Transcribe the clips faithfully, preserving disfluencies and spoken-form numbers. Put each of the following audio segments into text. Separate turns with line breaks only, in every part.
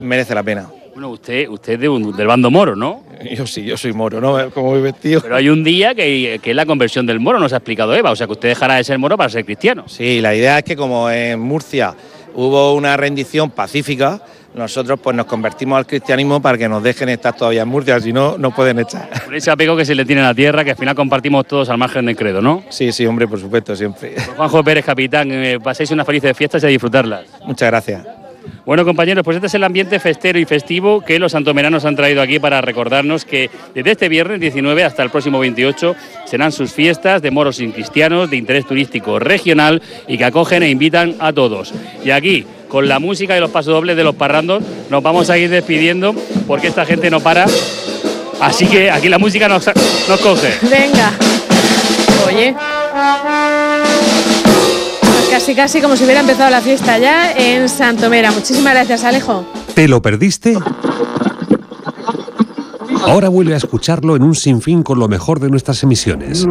merece la pena.
Bueno, usted, usted es de un, del bando moro, ¿no?
Yo sí, yo soy moro, ¿no? Como voy vestido.
Pero hay un día que, que es la conversión del moro, nos ha explicado Eva, o sea que usted dejará de ser moro para ser cristiano.
Sí, la idea es que como en Murcia hubo una rendición pacífica, nosotros pues nos convertimos al cristianismo para que nos dejen estar todavía en Murcia, si no, nos pueden echar.
Por ese apego que se le tiene a la tierra, que al final compartimos todos al margen del credo, ¿no?
Sí, sí, hombre, por supuesto, siempre.
Pues Juanjo Pérez, capitán, eh, paséis unas felices fiestas y a disfrutarlas.
Muchas gracias.
Bueno, compañeros, pues este es el ambiente festero y festivo que los santomeranos han traído aquí para recordarnos que desde este viernes diecinueve hasta el próximo veintiocho serán sus fiestas de moros y cristianos de interés turístico regional y que acogen e invitan a todos. Y aquí, con la música y los pasodobles de los parrandos, nos vamos a ir despidiendo porque esta gente no para. Así que aquí la música nos, nos coge.
Venga. Oye. Casi, casi como si hubiera empezado la fiesta ya en Santomera. Muchísimas gracias, Alejo.
¿Te lo perdiste? Ahora vuelve a escucharlo en un sinfín con lo mejor de nuestras emisiones.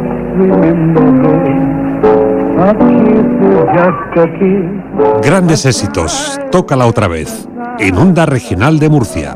Grandes éxitos. Tócala otra vez. En Onda Regional de Murcia.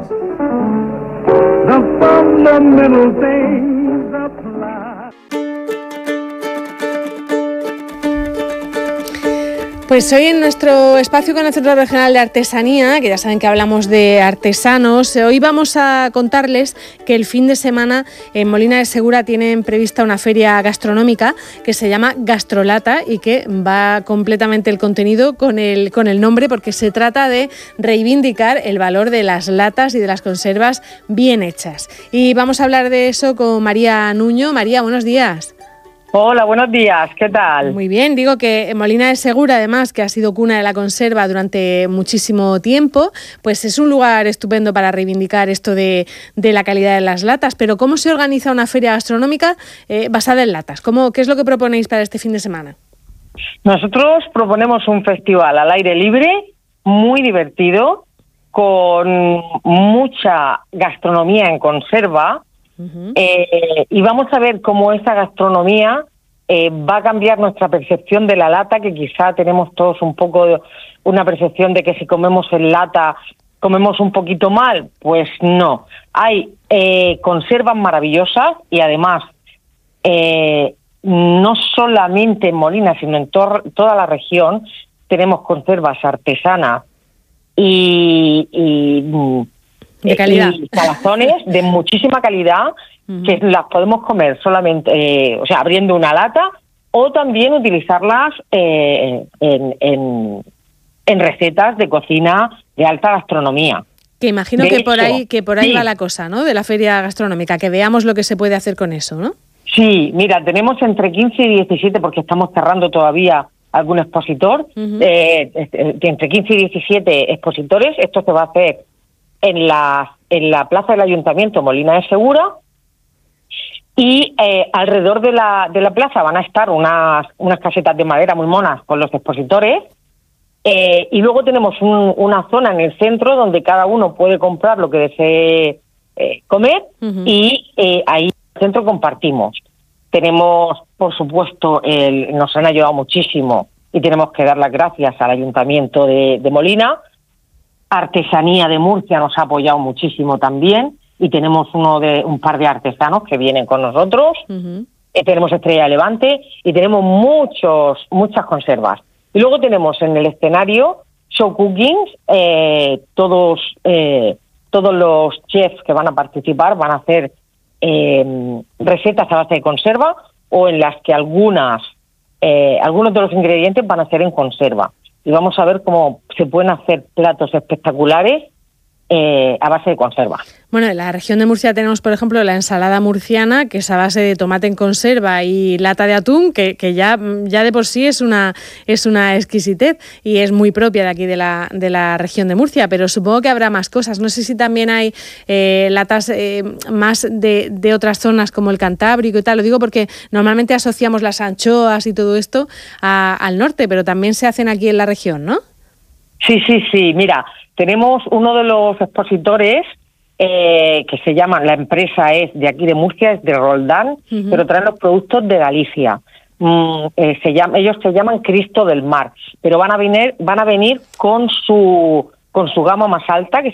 Pues hoy en nuestro espacio con el Centro Regional de Artesanía, que ya saben que hablamos de artesanos, hoy vamos a contarles que el fin de semana en Molina de Segura tienen prevista una feria gastronómica que se llama Gastrolata y que va completamente el contenido con el, con el nombre, porque se trata de reivindicar el valor de las latas y de las conservas bien hechas. Y vamos a hablar de eso con María Nuño. María, buenos días.
Hola, buenos días, ¿qué tal?
Muy bien, digo que Molina de Segura, además, que ha sido cuna de la conserva durante muchísimo tiempo, pues es un lugar estupendo para reivindicar esto de, de la calidad de las latas. Pero ¿cómo se organiza una feria gastronómica eh, basada en latas? ¿Cómo, ¿Qué es lo que proponéis para este fin de semana?
Nosotros proponemos un festival al aire libre, muy divertido, con mucha gastronomía en conserva. Uh-huh. Eh, y vamos a ver cómo esa gastronomía eh, va a cambiar nuestra percepción de la lata, que quizá tenemos todos un poco de, una percepción de que si comemos en lata comemos un poquito mal. Pues no, hay eh, conservas maravillosas y además eh, no solamente en Molina, sino en to- toda la región tenemos conservas artesanas y, y
de calidad.
Y salazones de muchísima calidad, uh-huh, que las podemos comer solamente, eh, o sea, abriendo una lata, o también utilizarlas eh, en, en, en recetas de cocina de alta gastronomía.
Que imagino
de
que
hecho,
por ahí que por ahí
sí.
va la cosa, ¿no? De la feria gastronómica, que veamos lo que se puede hacer con eso, ¿no?
Sí, mira, tenemos entre quince y diecisiete, porque estamos cerrando todavía algún expositor, uh-huh, eh, entre quince y diecisiete expositores. Esto se va a hacer en la, en la plaza del Ayuntamiento Molina de Segura, y eh, alrededor de la, de la plaza van a estar unas, unas casetas de madera muy monas con los expositores, eh, y luego tenemos un, una zona en el centro donde cada uno puede comprar lo que desee eh, comer, uh-huh, y eh, ahí en el centro compartimos. Tenemos, por supuesto, el, nos han ayudado muchísimo y tenemos que dar las gracias al Ayuntamiento de, de Molina. Artesanía de Murcia nos ha apoyado muchísimo también, y tenemos uno de un par de artesanos que vienen con nosotros. Uh-huh. Eh, tenemos Estrella de Levante y tenemos muchos muchas conservas. Y luego tenemos en el escenario show cookings, eh, todos eh, todos los chefs que van a participar van a hacer eh, recetas a base de conserva, o en las que algunas eh, algunos de los ingredientes van a ser en conserva. Y vamos a ver cómo se pueden hacer platos espectaculares eh, a base de conserva.
Bueno, en la región de Murcia tenemos, por ejemplo, la ensalada murciana, que es a base de tomate en conserva y lata de atún, que, que ya, ya de por sí es una, es una exquisitez y es muy propia de aquí de la, de la región de Murcia, pero supongo que habrá más cosas. No sé si también hay eh, latas eh, más de, de otras zonas como el Cantábrico y tal. Lo digo porque normalmente asociamos las anchoas y todo esto a, al norte, pero también se hacen aquí en la región, ¿no?
Sí, sí, sí. Mira, tenemos uno de los expositores eh, que se llama, la empresa es de aquí de Murcia, es de Roldán, uh-huh, pero traen los productos de Galicia. Mm, eh, se llama, ellos se llaman Cristo del Mar, pero van a venir, van a venir con su con su gama más alta, que